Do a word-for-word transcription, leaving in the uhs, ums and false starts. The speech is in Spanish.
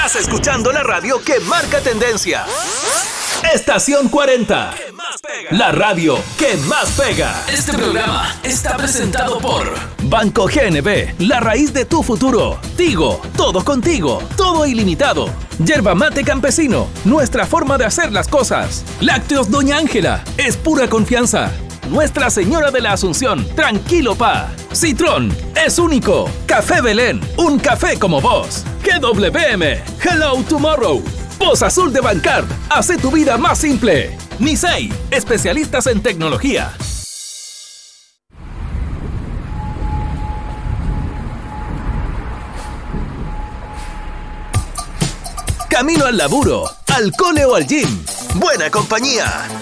Estás escuchando la radio que marca tendencia. Estación cuarenta. ¿Qué más pega? La radio que más pega. Este programa está presentado por Banco G N B, la raíz de tu futuro. Tigo, todo contigo, todo ilimitado. Yerba Mate Campesino, nuestra forma de hacer las cosas. Lácteos Doña Ángela, es pura confianza. Nuestra Señora de la Asunción, tranquilo pa. Citrón, es único. Café Belén, un café como vos. G W M, Hello Tomorrow. Voz Azul de Bancard, hace tu vida más simple. Nisei, especialistas en tecnología. Camino al laburo, al cole o al gym. Buena compañía.